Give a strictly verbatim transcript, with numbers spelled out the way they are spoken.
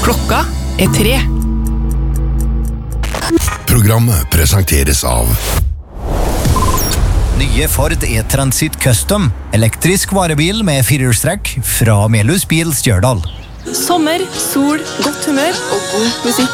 Klokka er tre. Programmet presenteres av Nye Ford E-Transit Custom, elektrisk varebil med firehjulstrekk fra Melhus Bil Stjørdal. Sommer, sol, godt humør og god musikk.